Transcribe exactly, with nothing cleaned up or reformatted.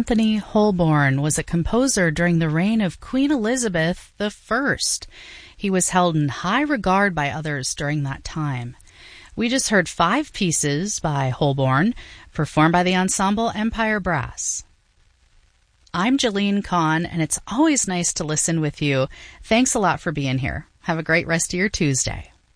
Anthony Holborn was a composer during the reign of Queen Elizabeth the First. He was held in high regard by others during that time. We just heard five pieces by Holborn, performed by the ensemble Empire Brass. I'm Jalene Kahn, and it's always nice to listen with you. Thanks a lot for being here. Have a great rest of your Tuesday.